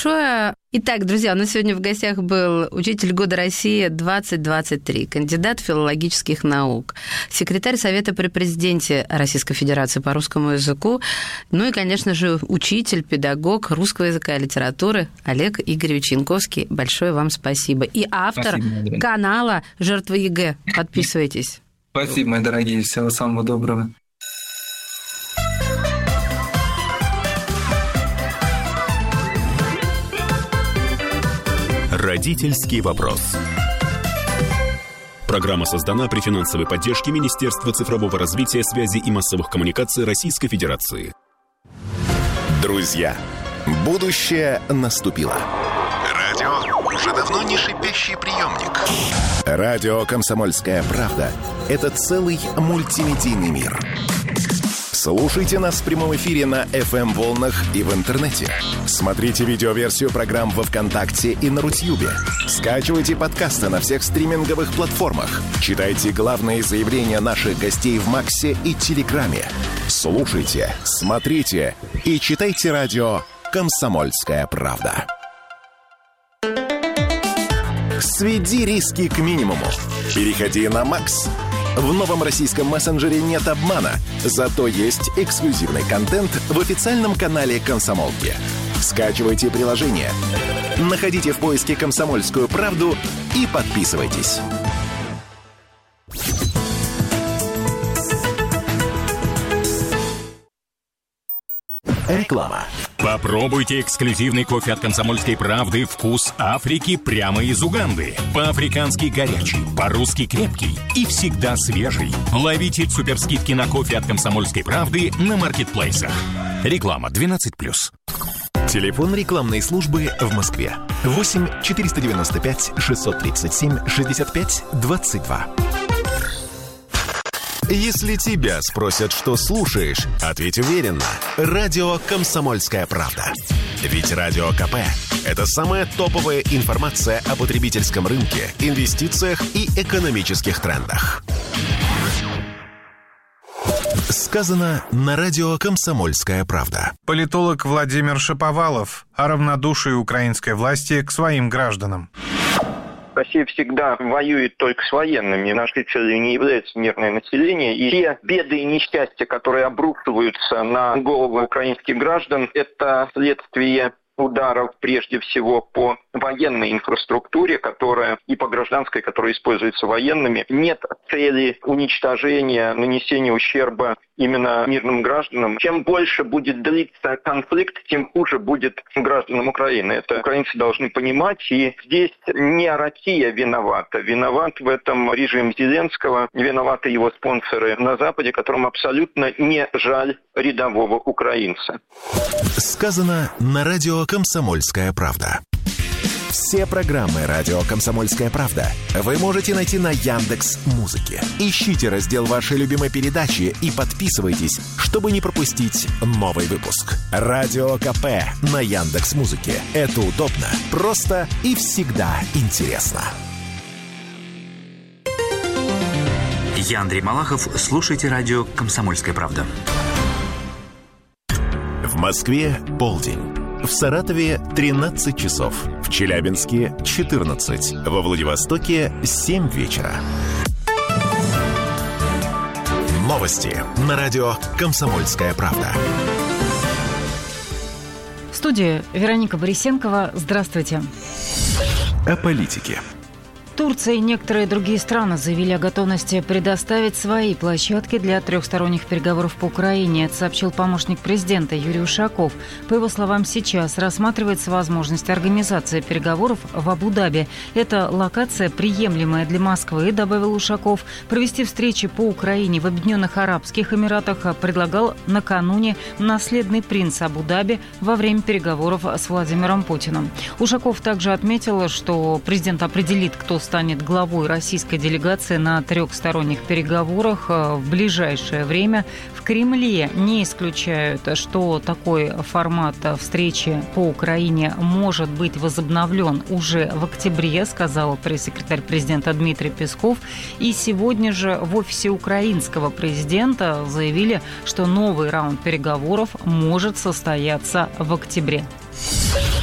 большое. Итак, друзья, у нас сегодня в гостях был учитель года России 2023, кандидат филологических наук, секретарь Совета при президенте Российской Федерации по русскому языку, ну и, конечно же, учитель, педагог русского языка и литературы Олег Игоревич Янковский. Большое вам спасибо. И автор канала «Жертвы ЕГЭ». Подписывайтесь. Спасибо, мои дорогие. Всего самого доброго. Родительский вопрос. Программа создана при финансовой поддержке Министерства цифрового развития, связи и массовых коммуникаций Российской Федерации. Друзья, будущее наступило. Радио уже давно не шипящий приемник. Радио «Комсомольская правда» — это целый мультимедийный мир. Слушайте нас в прямом эфире на FM-волнах и в интернете. Смотрите видеоверсию программ во ВКонтакте и на Рутьюбе. Скачивайте подкасты на всех стриминговых платформах. Читайте главные заявления наших гостей в Максе и Телеграме. Слушайте, смотрите и читайте радио «Комсомольская правда». Сведи риски к минимуму. Переходи на Макс. В новом российском мессенджере нет обмана, зато есть эксклюзивный контент в официальном канале «Комсомолки». Скачивайте приложение, находите в поиске «Комсомольскую правду» и подписывайтесь. Реклама. Попробуйте эксклюзивный кофе от «Комсомольской правды» «Вкус Африки» прямо из Уганды. По-африкански горячий, по-русски крепкий и всегда свежий. Ловите суперскидки на кофе от «Комсомольской правды» на маркетплейсах. Реклама 12+. Телефон рекламной службы в Москве. 8 495 637 65 22. Если тебя спросят, что слушаешь, ответь уверенно. Радио «Комсомольская правда». Ведь Радио КП – это самая топовая информация о потребительском рынке, инвестициях и экономических трендах. Сказано на радио «Комсомольская правда». Политолог Владимир Шаповалов о равнодушии украинской власти к своим гражданам. Россия всегда воюет только с военными. Нашей целью не является мирное население. И те беды и несчастья, которые обрушиваются на головы украинских граждан, это следствие ударов прежде всего по военной инфраструктуре, которая и по гражданской, которая используется военными. Нет цели уничтожения, нанесения ущерба именно мирным гражданам. Чем больше будет длиться конфликт, тем хуже будет гражданам Украины. Это украинцы должны понимать. И здесь не Россия виновата. Виноват в этом режим Зеленского, виноваты его спонсоры на Западе, которым абсолютно не жаль рядового украинца. Сказано на радио «Комсомольская правда». Все программы «Радио Комсомольская правда» вы можете найти на Яндекс.Музыке. Ищите раздел вашей любимой передачи и подписывайтесь, чтобы не пропустить новый выпуск. Радио КП на Яндекс.Музыке. Это удобно, просто и всегда интересно. Я Андрей Малахов. Слушайте радио «Комсомольская правда». В Москве полдень. В Саратове 13 часов. В Челябинске 14. Во Владивостоке 7 вечера. Новости на радио «Комсомольская правда». В студии Вероника Борисенкова. Здравствуйте. О политике. Турция и некоторые другие страны заявили о готовности предоставить свои площадки для трехсторонних переговоров по Украине. Это сообщил помощник президента Юрий Ушаков. По его словам, сейчас рассматривается возможность организации переговоров в Абу-Даби. Это локация, приемлемая для Москвы, добавил Ушаков. Провести встречи по Украине в Объединенных Арабских Эмиратах предлагал накануне наследный принц Абу-Даби во время переговоров с Владимиром Путиным. Ушаков также отметил, что президент определит, кто станет главой российской делегации на трехсторонних переговорах в ближайшее время. В Кремле не исключают, что такой формат встречи по Украине может быть возобновлен уже в октябре, сказал пресс-секретарь президента Дмитрий Песков. И сегодня же в офисе украинского президента заявили, что новый раунд переговоров может состояться в октябре.